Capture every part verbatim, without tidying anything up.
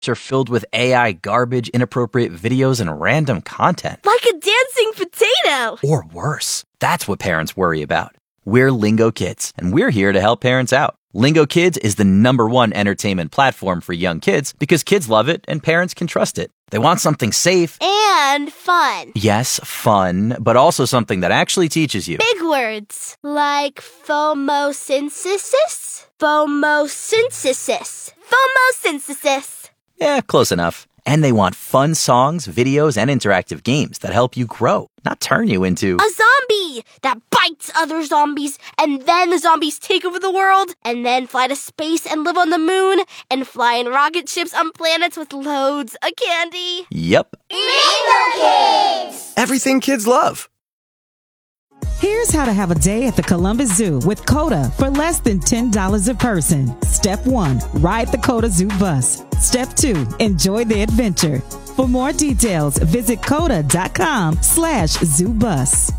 are filled with A I garbage, inappropriate videos, and random content. Like a dancing potato! Or worse. That's what parents worry about. We're Lingo Kids, and we're here to help parents out. Lingo Kids is the number one entertainment platform for young kids because kids love it and parents can trust it. They want something safe. And fun. Yes, fun, but also something that actually teaches you. Big words. Like phomosynthesis? Phomosynthesis. Phomosynthesis. Yeah, close enough. And they want fun songs, videos, and interactive games that help you grow, not turn you into a zombie that bites other zombies, and then the zombies take over the world, and then fly to space and live on the moon, and fly in rocket ships on planets with loads of candy. Yep. Lingo Kids! Everything kids love. Here's how to have a day at the Columbus Zoo with CODA for less than ten dollars a person. Step one, ride the CODA Zoo bus. Step two, enjoy the adventure. For more details, visit coda.com slash zoo bus.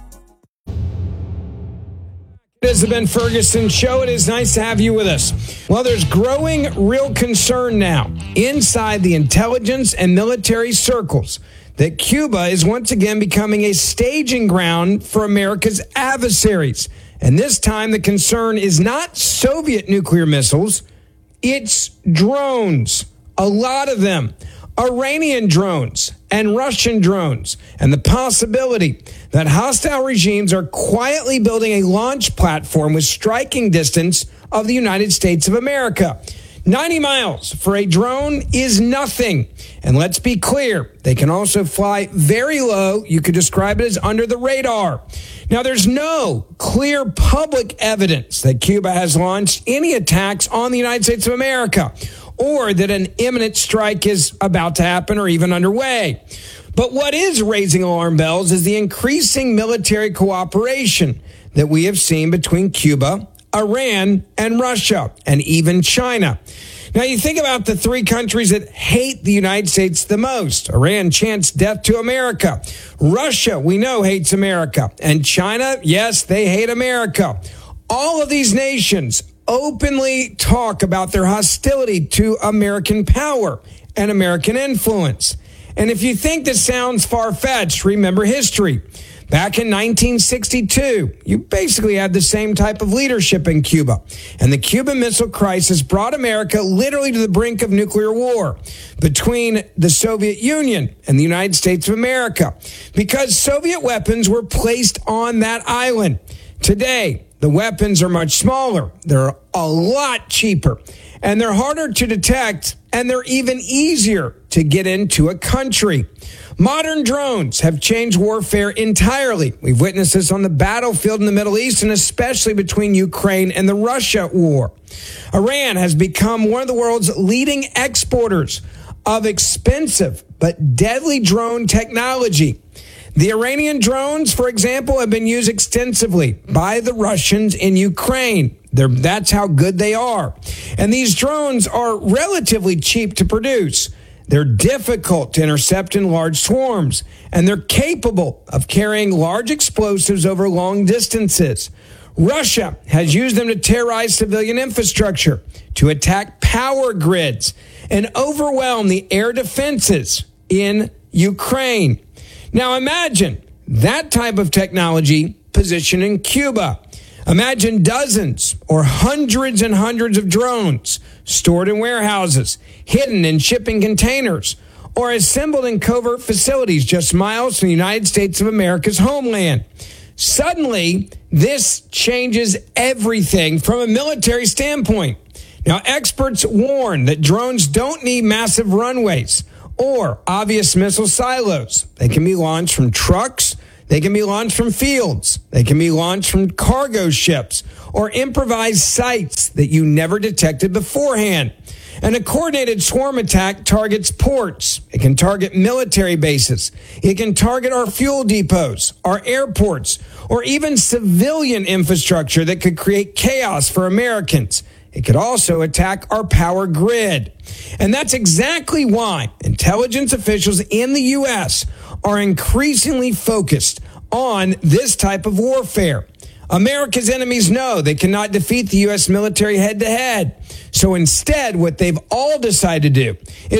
It is the Ben Ferguson Show. It is nice to have you with us. Well, there's growing real concern now inside the intelligence and military circles that Cuba is once again becoming a staging ground for America's adversaries. And this time the concern is not Soviet nuclear missiles, it's drones. A lot of them. Iranian drones and Russian drones, and the possibility that hostile regimes are quietly building a launch platform with striking distance of the United States of America. ninety miles for a drone is nothing. And let's be clear, they can also fly very low. You could describe it as under the radar. Now, there's no clear public evidence that Cuba has launched any attacks on the United States of America, or that an imminent strike is about to happen or even underway. But what is raising alarm bells is the increasing military cooperation that we have seen between Cuba, Iran, and Russia, and even China. Now, you think about the three countries that hate the United States the most. Iran chants death to America. Russia, we know, hates America. And China, yes, they hate America. All of these nations openly talk about their hostility to American power and American influence. And if you think this sounds far-fetched, remember history. Back in nineteen sixty-two, you basically had the same type of leadership in Cuba. And the Cuban Missile Crisis brought America literally to the brink of nuclear war between the Soviet Union and the United States of America, because Soviet weapons were placed on that island. Today, the weapons are much smaller. They're a lot cheaper, and they're harder to detect, and they're even easier to get into a country. Modern drones have changed warfare entirely. We've witnessed this on the battlefield in the Middle East, and especially between Ukraine and the Russia war. Iran has become one of the world's leading exporters of expensive but deadly drone technology. The Iranian drones, for example, have been used extensively by the Russians in Ukraine. They're, that's how good they are. And these drones are relatively cheap to produce. They're difficult to intercept in large swarms, and they're capable of carrying large explosives over long distances. Russia has used them to terrorize civilian infrastructure, to attack power grids, and overwhelm the air defenses in Ukraine. Now imagine that type of technology positioned in Cuba. Imagine dozens or hundreds and hundreds of drones stored in warehouses, hidden in shipping containers, or assembled in covert facilities just miles from the United States of America's homeland. Suddenly, this changes everything from a military standpoint. Now, experts warn that drones don't need massive runways or obvious missile silos. They can be launched from trucks. They can be launched from fields. They can be launched from cargo ships or improvised sites that you never detected beforehand. And a coordinated swarm attack targets ports. It can target military bases. It can target our fuel depots, our airports, or even civilian infrastructure that could create chaos for Americans. It could also attack our power grid. And that's exactly why intelligence officials in the U S are increasingly focused on this type of warfare. America's enemies know they cannot defeat the U S military head-to-head. So instead, what they've all decided to do is